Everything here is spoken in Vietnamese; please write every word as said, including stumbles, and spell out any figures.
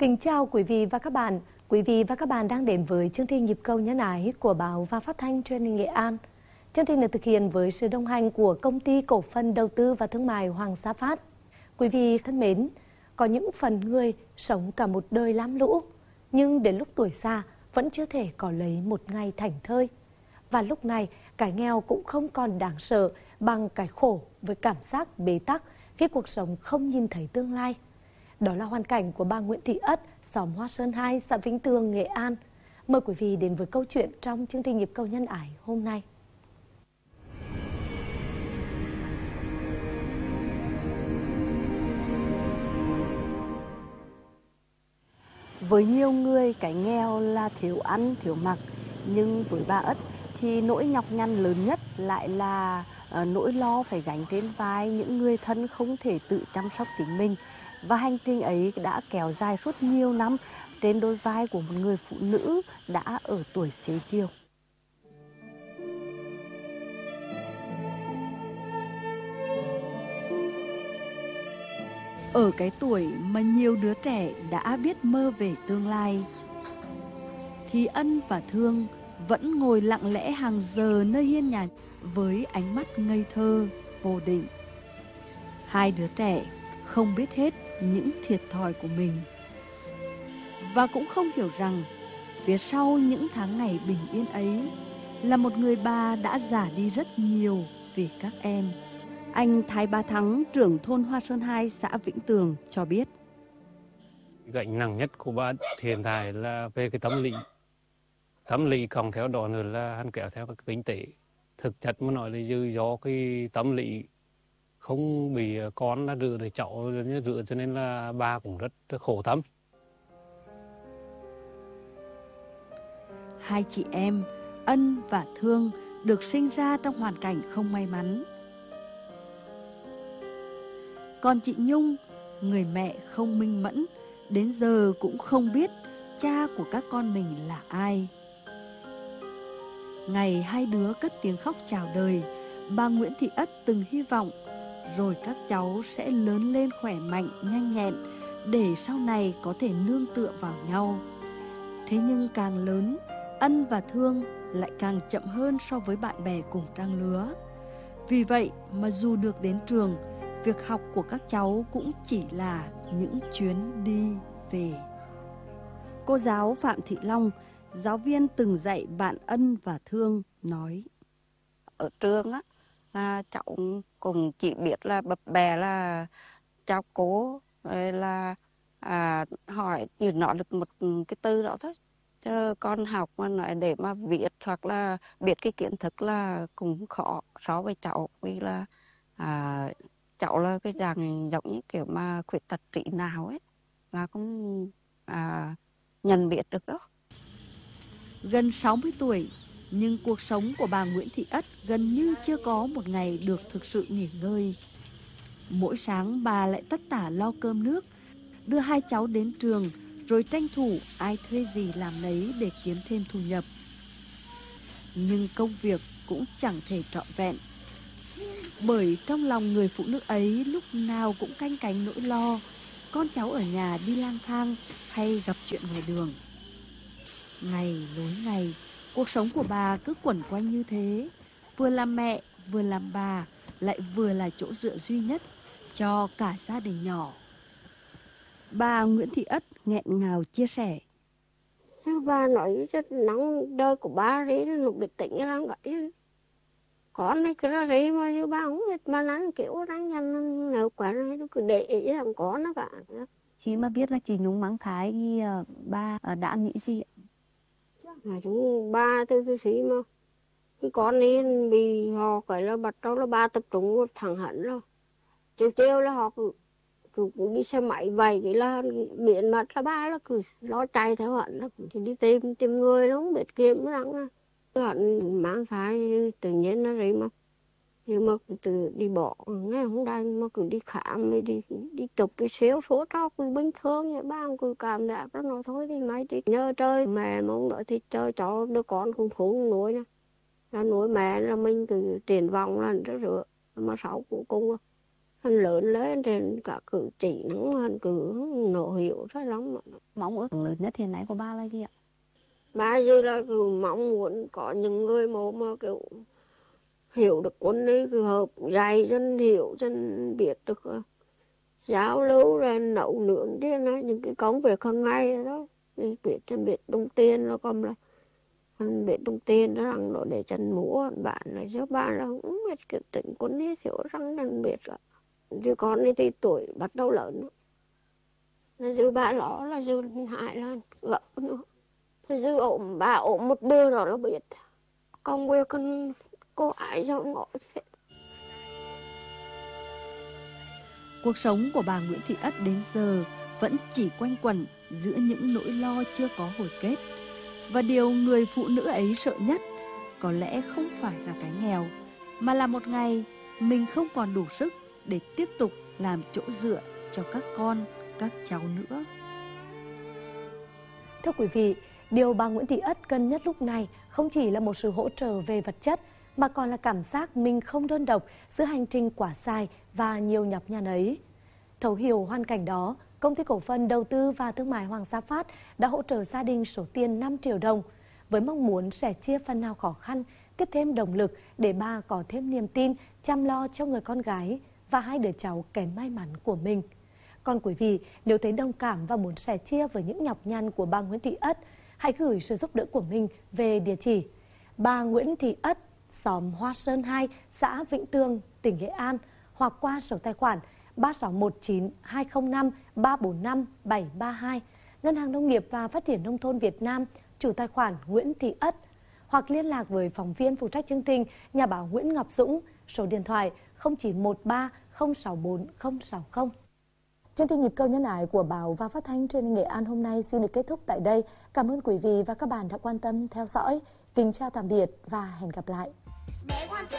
Kính chào quý vị và các bạn. Quý vị và các bạn đang đến với chương trình Nhịp cầu nhân ái của Báo và Phát thanh Truyền hình Nghệ An. Chương trình được thực hiện với sự đồng hành của Công ty Cổ phần Đầu tư và Thương mại Hoàng Sa Phát. Quý vị thân mến, có những phần người sống cả một đời lam lũ, nhưng đến lúc tuổi già vẫn chưa thể có lấy một ngày thảnh thơi. Và lúc này, cái nghèo cũng không còn đáng sợ bằng cái khổ với cảm giác bế tắc khi cuộc sống không nhìn thấy tương lai. Đó là hoàn cảnh của bà Nguyễn Thị Ất, xóm Hoa Sơn hai, xã Vĩnh Tường, Nghệ An. Mời quý vị đến với câu chuyện trong chương trình Nhịp cầu nhân ái hôm nay. Với nhiều người, cái nghèo là thiếu ăn, thiếu mặc. Nhưng với bà Ất thì nỗi nhọc nhằn lớn nhất lại là uh, nỗi lo phải gánh trên vai những người thân không thể tự chăm sóc chính mình. Và hành trình ấy đã kéo dài suốt nhiều năm trên đôi vai của một người phụ nữ đã ở tuổi xế chiều. Ở cái tuổi mà nhiều đứa trẻ đã biết mơ về tương lai, thì Ân và Thương vẫn ngồi lặng lẽ hàng giờ nơi hiên nhà với ánh mắt ngây thơ, vô định. Hai đứa trẻ không biết hết những thiệt thòi của mình, và cũng không hiểu rằng phía sau những tháng ngày bình yên ấy là một người bà đã già đi rất nhiều vì các em. Anh Thái Bá Thắng, trưởng thôn Hoa Sơn hai, xã Vĩnh Tường cho biết. Gánh nặng nhất của bà hiện tại là về cái tâm lý. Tâm lý còn theo đó nữa là hắn kéo theo cái kinh tế. Thực chất mà nói là do cái tâm lý không bị con là rửa để cháu rửa, cho nên là bà cũng rất, rất khổ tâm. Hai chị em Ân và Thương được sinh ra trong hoàn cảnh không may mắn. Còn chị Nhung, người mẹ không minh mẫn, đến giờ cũng không biết cha của các con mình là ai. Ngày hai đứa cất tiếng khóc chào đời, bà Nguyễn Thị Ất từng hy vọng rồi các cháu sẽ lớn lên khỏe mạnh, nhanh nhẹn để sau này có thể nương tựa vào nhau. Thế nhưng càng lớn, Ân và Thương lại càng chậm hơn so với bạn bè cùng trang lứa. Vì vậy mà dù được đến trường, việc học của các cháu cũng chỉ là những chuyến đi về. Cô giáo Phạm Thị Long, giáo viên từng dạy bạn Ân và Thương, nói. Ở trường á, là cháu cũng chỉ biết là bập bẹ là chào cô, rồi là à, hỏi chỉ nói được một cái từ đó thôi. Chứ con học mà nói để mà viết hoặc là biết cái kiến thức là cũng khó so với cháu, vì là à, cháu là cái dạng giống như kiểu mà khuyết tật trí não ấy, là cũng à, nhận biết được đó. Gần sáu mươi tuổi, nhưng cuộc sống của bà Nguyễn Thị Ất gần như chưa có một ngày được thực sự nghỉ ngơi. Mỗi sáng bà lại tất tả lo cơm nước, đưa hai cháu đến trường, rồi tranh thủ ai thuê gì làm nấy để kiếm thêm thu nhập. Nhưng công việc cũng chẳng thể trọn vẹn, bởi trong lòng người phụ nữ ấy lúc nào cũng canh cánh nỗi lo con cháu ở nhà đi lang thang hay gặp chuyện ngoài đường. Ngày nối ngày, cuộc sống của bà cứ quẩn quanh như thế, vừa làm mẹ, vừa làm bà, lại vừa là chỗ dựa duy nhất cho cả gia đình nhỏ. Bà Nguyễn Thị Ất nghẹn ngào chia sẻ. Bà nói rất nóng đời của bà đấy, lúc được tỉnh ra vậy. Con này cứ ra đấy mà như bà không biết mà nắng kiểu nắng nhanh nếu quá này tôi cứ để ý làm có nó cả. Chị mà biết là chị Nhung mang thai thì bà đã nghĩ gì ạ? Mà chúng ba tư tư sĩ mà cái con ấy bị họ cái là bắt đầu là ba tập trung thẳng hẳn rồi. Chiều chiều là họ cứ, cứ, cứ đi xe máy vậy cái là biển mặt là ba là cứ lo chạy theo hẳn là thì đi tìm tìm người nó không biết kiếm nó lắm. Hẳn mang thai tự nhiên nó đấy mà. Nhưng mà từ đi bỏ nghe không đành mà cứ đi khám đi đi chụp đi xéo số đó cứ bình thường vậy ba cứ cảm giác đó nó thôi thì mấy thì nhớ trời mẹ muốn đợi thì chơi cho đứa con cũng không nuôi nè là nuôi mẹ là mình cứ tiền vòng là rất rửa mà sáu cũng cùng Hắn lớn lên thì cả cử chỉ nó hắn cứ nổ hiểu rất lắm. Mong ước lớn nhất hiện nay của ba là gì ạ? Ba giờ là cứ mong muốn có những người mô mà kiểu hiểu được quân ấy, cứ hợp dạy dân hiểu dân biết được giáo lưu rồi nấu nướng thế này, những cái công việc hàng ngày đó, biết chân biết đồng tiền nó còn là hắn biết đồng tiền nó rằng nó để chân múa bạn này chứ bạn là cũng biết kiểu tỉnh quân ấy hiểu rằng đang biết rồi. Chứ con ấy thì tuổi bắt đầu lớn nó dư ba đó là dư hại là gỡ nữa. Dư ổm bà ổm một bữa rồi nó biết con quê con cô ai cho ngõ thế. Cuộc sống của bà Nguyễn Thị Ất đến giờ vẫn chỉ quanh quẩn giữa những nỗi lo chưa có hồi kết. Và điều người phụ nữ ấy sợ nhất có lẽ không phải là cái nghèo, mà là một ngày mình không còn đủ sức để tiếp tục làm chỗ dựa cho các con, các cháu nữa. Thưa quý vị, điều bà Nguyễn Thị Ất cần nhất lúc này không chỉ là một sự hỗ trợ về vật chất, mà còn là cảm giác mình không đơn độc giữa hành trình quả dài và nhiều nhọc nhằn ấy. Thấu hiểu hoàn cảnh đó, Công ty Cổ phần Đầu tư và Thương mại Hoàng Gia Phát đã hỗ trợ gia đình số tiền năm triệu đồng, với mong muốn sẽ chia phần nào khó khăn, tiếp thêm động lực để bà có thêm niềm tin, chăm lo cho người con gái và hai đứa cháu kém may mắn của mình. Còn quý vị, nếu thấy đồng cảm và muốn sẻ chia với những nhọc nhằn của bà Nguyễn Thị Ất, hãy gửi sự giúp đỡ của mình về địa chỉ bà Nguyễn Thị Ất, xóm Hoa Sơn hai, xã Vĩnh Tường, tỉnh Nghệ An, hoặc qua số tài khoản ba sáu một chín hai không năm ba bốn năm bảy ba hai, Ngân hàng Nông nghiệp và Phát triển Nông thôn Việt Nam, chủ tài khoản Nguyễn Thị Ất, hoặc liên lạc với phóng viên phụ trách chương trình, nhà báo Nguyễn Ngọc Dũng, số điện thoại không chín một ba không sáu bốn không sáu không. Chương trình Nhịp cầu nhân ái của báo và phát thanh truyền hình Nghệ An hôm nay xin được kết thúc tại đây. Cảm ơn quý vị và các bạn đã quan tâm theo dõi. Kính chào tạm biệt và hẹn gặp lại.